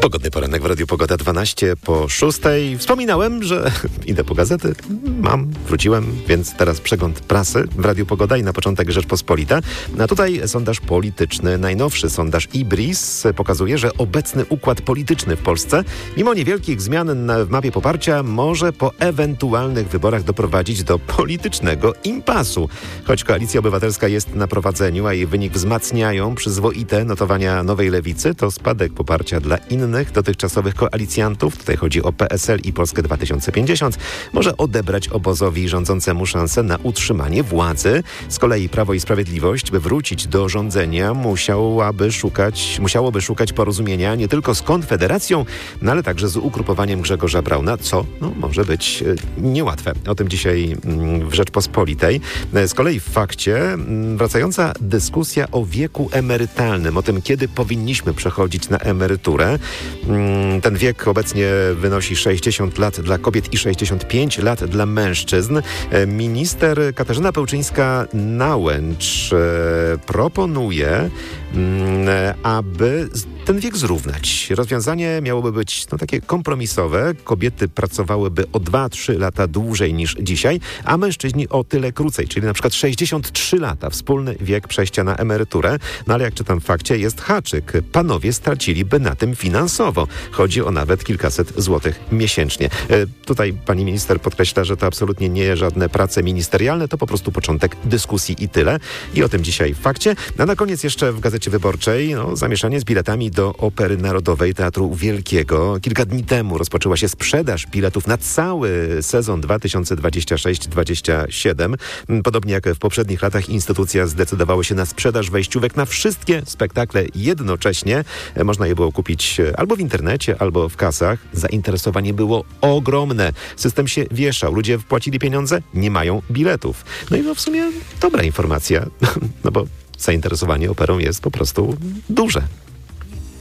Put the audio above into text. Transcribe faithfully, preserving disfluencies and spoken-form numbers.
Pogodny poranek w Radiu Pogoda, dwanaście po szóstej. Wspominałem, że idę po gazety. Mam, wróciłem, więc teraz przegląd prasy w Radiu Pogoda i na początek Rzeczpospolita. A tutaj sondaż polityczny. Najnowszy sondaż I B R I S pokazuje, że obecny układ polityczny w Polsce, mimo niewielkich zmian na, w mapie poparcia, może po ewentualnych wyborach doprowadzić do politycznego impasu. Choć Koalicja Obywatelska jest na prowadzeniu, a jej wynik wzmacniają przyzwoite notowania Nowej Lewicy, to spadek poparcia dla innych dotychczasowych koalicjantów, tutaj chodzi o P S L i Polskę dwa tysiące pięćdziesiąt, może odebrać obozowi rządzącemu szansę na utrzymanie władzy. Z kolei Prawo i Sprawiedliwość, by wrócić do rządzenia, musiałaby szukać, musiałoby szukać porozumienia nie tylko z Konfederacją, no ale także z ugrupowaniem Grzegorza Brauna, co no, może być e, niełatwe. O tym dzisiaj mm, w Rzeczpospolitej. Z kolei w Fakcie mm, wracająca dyskusja o wieku emerytalnym, o tym, kiedy powinniśmy przechodzić na emeryturę. Ten wiek obecnie wynosi sześćdziesiąt lat dla kobiet i sześćdziesiąt pięć lat dla mężczyzn. Minister Katarzyna Pełczyńska-Nałęcz proponuje, aby ten wiek zrównać. Rozwiązanie miałoby być no, takie kompromisowe. Kobiety pracowałyby o dwa trzy lata dłużej niż dzisiaj, a mężczyźni o tyle krócej, czyli na przykład sześćdziesiąt trzy lata, wspólny wiek przejścia na emeryturę. No ale jak czytam w Fakcie, jest haczyk. Panowie straciliby na tym finansowo. Chodzi o nawet kilkaset złotych miesięcznie. E, tutaj pani minister podkreśla, że to absolutnie nie żadne prace ministerialne, to po prostu początek dyskusji i tyle. I o tym dzisiaj w Fakcie. A na koniec jeszcze w Gazecie Wyborczej no, zamieszanie z biletami do Opery Narodowej Teatru Wielkiego. Kilka dni temu rozpoczęła się sprzedaż biletów na cały sezon dwa tysiące dwudziesty szósty dwudziesty siódmy. Podobnie jak w poprzednich latach instytucja zdecydowała się na sprzedaż wejściówek na wszystkie spektakle jednocześnie. Można je było kupić albo w internecie, albo w kasach. Zainteresowanie było ogromne. System się wieszał. Ludzie wpłacili pieniądze, nie mają biletów. No i no w sumie dobra informacja, no bo zainteresowanie operą jest po prostu duże.